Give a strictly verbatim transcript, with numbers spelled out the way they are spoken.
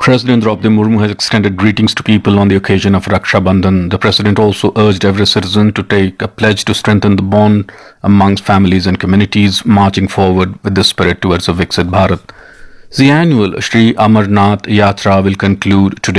President Draupadi Murmu has extended greetings to people on the occasion of Raksha Bandhan. The president also urged every citizen to take a pledge to strengthen the bond amongst families and communities, marching forward with this spirit towards a Viksit Bharat. The annual Sri Amarnath Yatra will conclude today.